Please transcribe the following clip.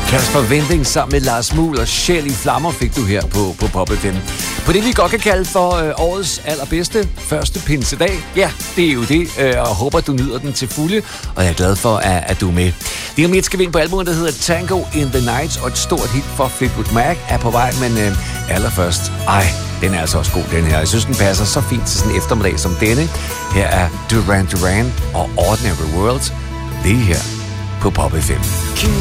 Kasper Winding sammen med Lars Muhl og Sjæl i Flammer fik du her på Pop FM. På det, vi godt kan kalde for årets allerbedste første pinsedag. Ja, det er jo det, og håber, du nyder den til fulde, og jeg er glad for, at du er med. Det om lidt skal vi ind på albumet, der hedder Tango in the Night, og et stort hit for Fleetwood Mac er på vej, men allerførst, den er altså også god, den her. Jeg synes, den passer så fint til sådan en eftermiddag som denne. Her er Duran Duran og Ordinary World. Det er her på Pop FM.